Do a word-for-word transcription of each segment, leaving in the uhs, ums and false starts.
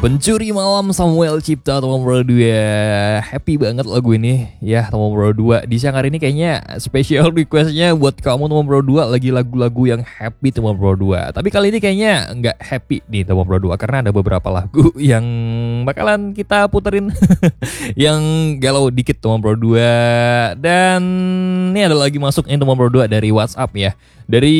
Pencuri Malam Samuel Cipta Tomang Pro dua. Happy banget lagu ini ya Tomang Pro dua. Di siang hari ini kayaknya special requestnya buat kamu Tomang Pro dua. Lagi lagu-lagu yang happy Tomang Pro dua. Tapi kali ini kayaknya nggak happy nih Tomang Pro dua, karena ada beberapa lagu yang bakalan kita puterin yang galau dikit Tomang Pro dua. Dan ini ada lagi masuk ini Tomang Pro dua dari WhatsApp ya. Dari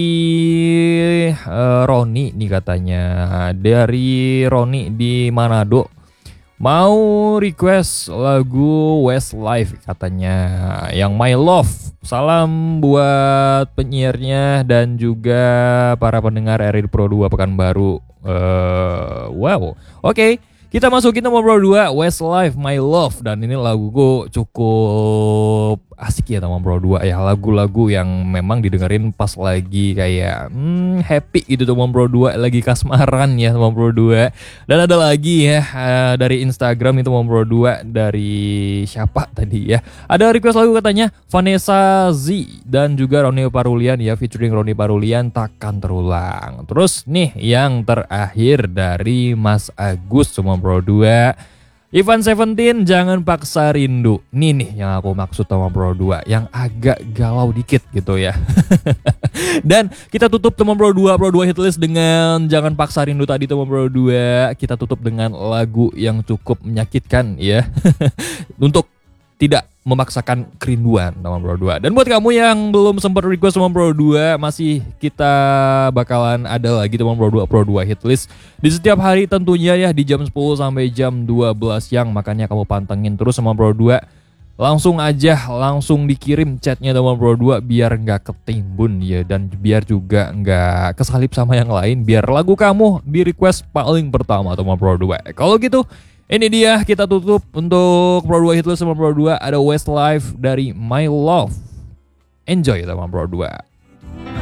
uh, Roni nih katanya. Dari Roni di Manado mau request lagu Westlife katanya, yang My Love. Salam buat penyiarnya dan juga para pendengar R R I Pro dua Pekanbaru. uh, Wow, oke okay. Kita masukin nomor dua, Westlife, My Love. Dan ini lagu cukup asik ya Tomang Pro dua ya. Lagu-lagu yang memang didengerin pas lagi kayak hmm, happy gitu Tomang Pro dua. Lagi kasmaran ya Tomang Pro dua. Dan ada lagi ya uh, dari Instagram itu Tomang Pro dua. Dari siapa tadi ya. Ada request lagu katanya Vanessa Z dan juga Roni Parulian ya. Featuring Roni Parulian, Takkan Terulang. Terus nih yang terakhir dari Mas Agus Tomang Pro dua, Ivan Seventeen, Jangan Paksa Rindu. Ini nih yang aku maksud sama Pro dua, yang agak galau dikit gitu ya. Dan kita tutup teman Pro dua Pro dua Hitlist dengan Jangan Paksa Rindu tadi teman Pro dua. Kita tutup dengan lagu yang cukup menyakitkan ya. Untuk tidak memaksakan kerinduan teman Pro dua. Dan buat kamu yang belum sempat request teman Pro dua, masih kita bakalan ada lagi teman Pro dua Pro dua Hitlist di setiap hari tentunya ya, di jam sepuluh sampai jam dua belas siang. Makanya kamu pantengin terus teman Pro dua. Langsung aja langsung dikirim chatnya teman Pro dua biar nggak ketimbun ya, dan biar juga nggak kesalip sama yang lain, biar lagu kamu di request paling pertama teman Pro dua. Kalau gitu ini dia kita tutup untuk Pro dua Hitlist sama Pro dua. Ada Westlife dari My Love. Enjoy teman Pro dua.